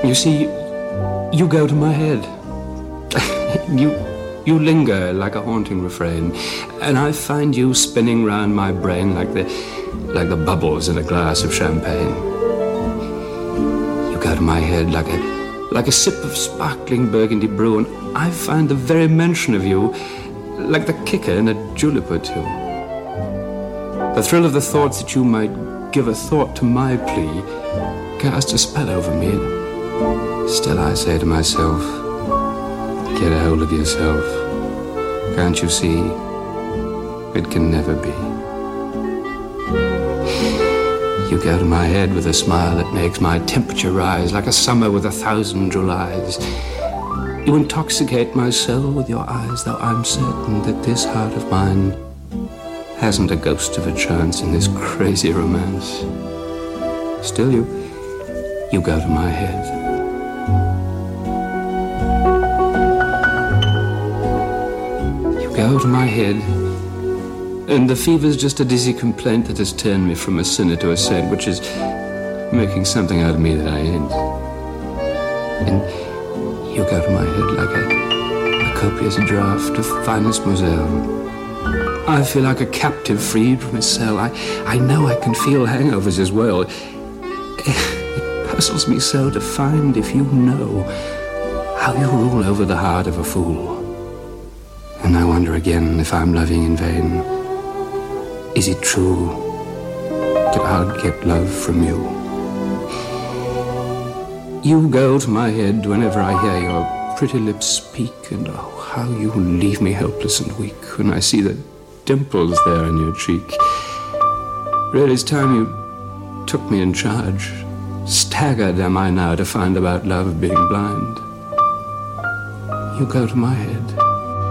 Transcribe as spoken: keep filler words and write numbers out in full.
You see, you go to my head. you, you linger like a haunting refrain, and I find you spinning round my brain like the, like the bubbles in a glass of champagne. You go to my head like a, like a sip of sparkling burgundy brew, and I find the very mention of you like the kicker in a julep or two. The thrill of the thoughts that you might give a thought to my plea cast a spell over me. Still I say to myself, get a hold of yourself. Can't you see? It can never be. You go to my head with a smile that makes my temperature rise like a summer with a thousand Julys. You intoxicate my soul with your eyes, though I'm certain that this heart of mine hasn't a ghost of a chance in this crazy romance. Still, you, you go to my head. You go to my head, and the fever's just a dizzy complaint that has turned me from a sinner to a saint, which is making something out of me that I ain't. And you go to my head like a, a copious draught of finest Moselle. I feel like a captive freed from his cell. I, I know I can feel hangovers as well. It puzzles me so to find if you know how you rule over the heart of a fool. And I wonder again if I'm loving in vain. Is it true that I'll get love from you? You go to my head whenever I hear your pretty lips speak, and oh, how you leave me helpless and weak when I see the dimples there on your cheek. Really, it's time you took me in charge. Staggered am I now to find about love being blind. You go to my head.